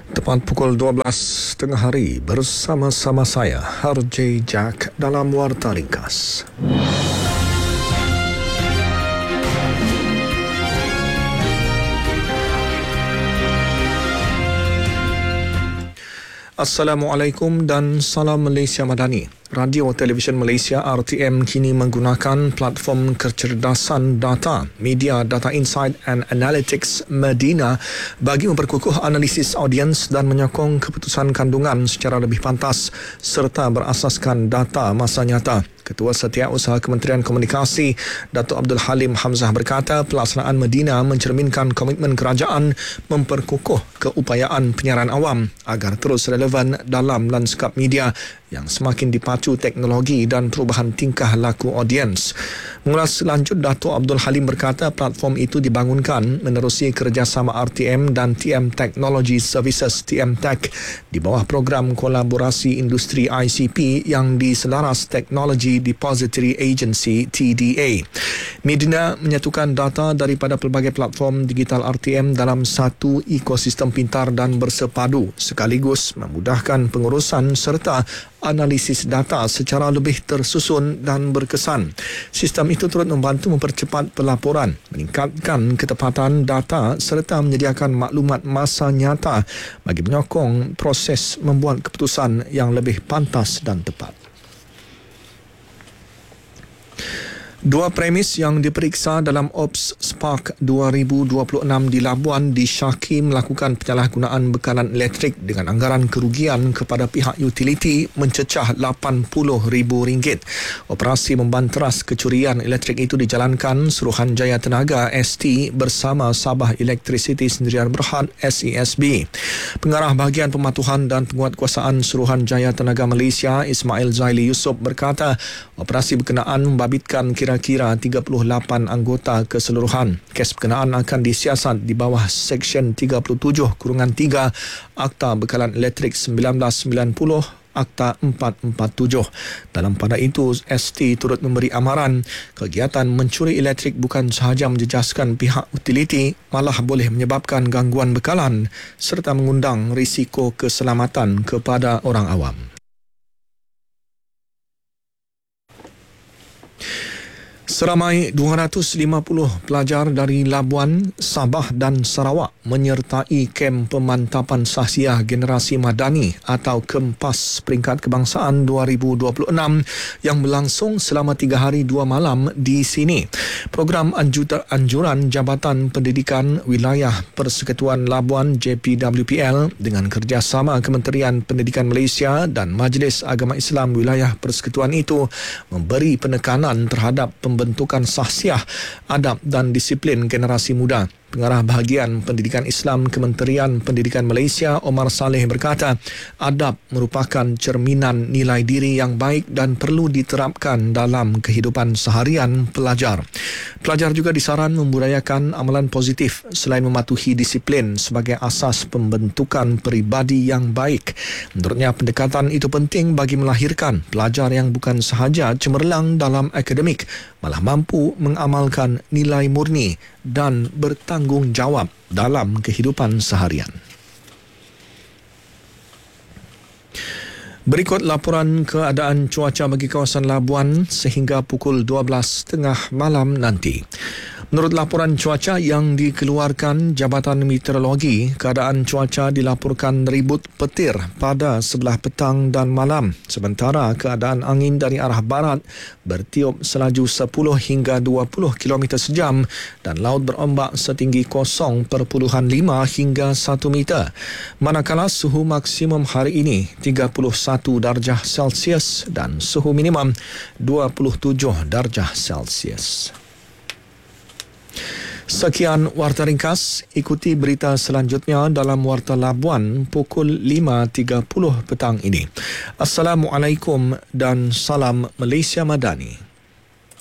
Tepat pukul 12.30 hari bersama-sama saya RJ Jack dalam Warta Ringkas. Assalamualaikum dan salam Malaysia Madani. Radio Televisyen Malaysia RTM kini menggunakan platform kecerdasan data, Media Data Insight and Analytics Medina bagi memperkukuh analisis audiens dan menyokong keputusan kandungan secara lebih pantas serta berasaskan data masa nyata. Ketua Setiausaha Kementerian Komunikasi, Datuk Abdul Halim Hamzah berkata pelaksanaan Medina mencerminkan komitmen kerajaan memperkukuh keupayaan penyiaran awam agar terus relevan dalam lanskap media yang semakin dipacu teknologi dan perubahan tingkah laku audiens. Mengulas lanjut, Datuk Abdul Halim berkata platform itu dibangunkan menerusi kerjasama RTM dan TM Technology Services TM Tech di bawah program kolaborasi industri ICP yang diselaras Technology Depository Agency TDA. Medina menyatukan data daripada pelbagai platform digital RTM dalam satu ekosistem pintar dan bersepadu sekaligus memudahkan pengurusan serta analisis data secara lebih tersusun dan berkesan. Sistem itu turut membantu mempercepat pelaporan, meningkatkan ketepatan data serta menyediakan maklumat masa nyata bagi menyokong proses membuat keputusan yang lebih pantas dan tepat. Dua premis yang diperiksa dalam Ops Spark 2026 di Labuan disyaki melakukan penyalahgunaan bekalan elektrik dengan anggaran kerugian kepada pihak utiliti mencecah RM80,000. Operasi membanteras kecurian elektrik itu dijalankan Suruhanjaya Tenaga ST bersama Sabah Electricity Sendirian Berhad SESB. Pengarah bahagian pematuhan dan penguatkuasaan Suruhanjaya Tenaga Malaysia Ismail Zaili Yusof berkata operasi berkenaan membabitkan kira 38 anggota keseluruhan. Kes berkenaan akan disiasat di bawah Seksyen 37-3 Akta Bekalan Elektrik 1990 Akta 447. Dalam pada itu, ST turut memberi amaran kegiatan mencuri elektrik bukan sahaja menjejaskan pihak utiliti, malah boleh menyebabkan gangguan bekalan serta mengundang risiko keselamatan kepada orang awam. Seramai 250 pelajar dari Labuan, Sabah dan Sarawak menyertai kem pemantapan sahsiah generasi madani atau KEMPAS peringkat kebangsaan 2026 yang berlangsung selama 3 hari 2 malam di sini. Program anjuran Jabatan Pendidikan Wilayah Persekutuan Labuan JPWPL dengan kerjasama Kementerian Pendidikan Malaysia dan Majlis Agama Islam Wilayah Persekutuan itu memberi penekanan terhadap pembentukan sahsiah, adab dan disiplin generasi muda. Pengarah bahagian Pendidikan Islam Kementerian Pendidikan Malaysia Omar Saleh berkata, adab merupakan cerminan nilai diri yang baik dan perlu diterapkan dalam kehidupan seharian pelajar. Pelajar juga disaran membudayakan amalan positif selain mematuhi disiplin sebagai asas pembentukan peribadi yang baik. Menurutnya, pendekatan itu penting bagi melahirkan pelajar yang bukan sahaja cemerlang dalam akademik, malah mampu mengamalkan nilai murni dan bertanggungjawab dalam kehidupan seharian. Berikut laporan keadaan cuaca bagi kawasan Labuan sehingga pukul 12.30 malam nanti. Menurut laporan cuaca yang dikeluarkan Jabatan Meteorologi, keadaan cuaca dilaporkan ribut petir pada sebelah petang dan malam. Sementara keadaan angin dari arah barat bertiup selaju 10 hingga 20 km sejam dan laut berombak setinggi 0.5 hingga 1 meter. Manakala suhu maksimum hari ini 31 darjah Celsius dan suhu minimum 27 darjah Celsius. Sekian Warta Ringkas. Ikuti berita selanjutnya dalam Warta Labuan pukul 5.30 petang ini. Assalamualaikum dan salam Malaysia Madani.